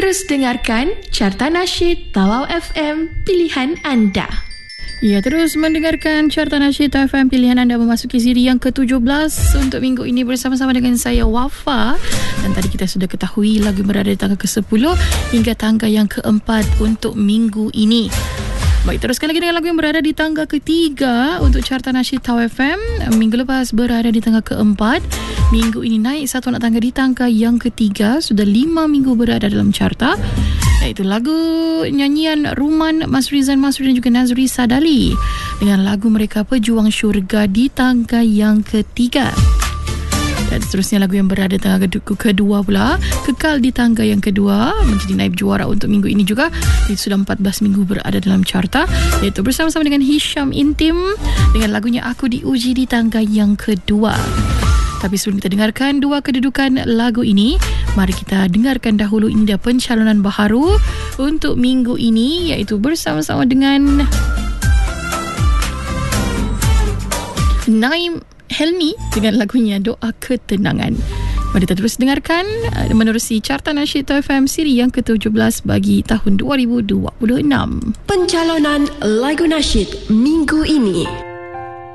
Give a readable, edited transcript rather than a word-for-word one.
Terus dengarkan Carta Nasyid Tawau FM, pilihan anda. Ya, terus mendengarkan Carta Nasyid Tawau FM, pilihan anda memasuki siri yang ke-17 untuk minggu ini bersama-sama dengan saya, Wafa. Dan tadi kita sudah ketahui lagu berada di tangga ke-10 hingga tangga yang ke-4 untuk minggu ini. Baik, teruskan lagi dengan lagu yang berada di tangga ke-3 untuk Carta Nasyid Tawau FM. Minggu lepas berada di tangga ke-4. Minggu ini naik satu anak tangga di tangga yang ke-3. Sudah 5 minggu berada dalam carta. Iaitu lagu nyanyian Ruman, Mas Rizan Masri dan juga Nazri Sadali dengan lagu mereka Pejuang Syurga di tangga yang ke-3. Dan seterusnya lagu yang berada di tangga kedua pula, kekal di tangga yang kedua, menjadi naib juara untuk minggu ini juga. Itu sudah 14 minggu berada dalam carta, iaitu bersama-sama dengan Hisham Intim dengan lagunya Aku Diuji di tangga yang kedua. Tapi sebelum kita dengarkan dua kedudukan lagu ini, mari kita dengarkan dahulu ini dia pencalonan baharu untuk minggu ini, iaitu bersama-sama dengan Naim Helmi dengan lagunya Doa Ketenangan. Mari kita terus dengarkan menerusi Carta Nasyid Tawau FM siri yang ke-17 bagi tahun 2026. Pencalonan lagu nasyid minggu ini.